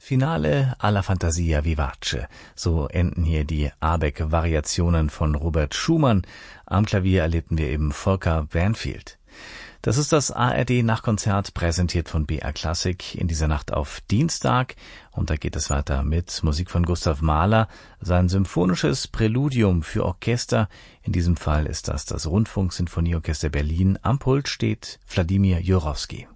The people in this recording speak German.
Finale alla Fantasia vivace. So enden hier die Abeck-Variationen von Robert Schumann. Am Klavier erlebten wir eben Volker Banfield. Das ist das ARD-Nachkonzert, präsentiert von BR Classic in dieser Nacht auf Dienstag. Und da geht es weiter mit Musik von Gustav Mahler, sein symphonisches Präludium für Orchester. In diesem Fall ist das Rundfunksinfonieorchester Berlin. Am Pult steht Wladimir Jurowski.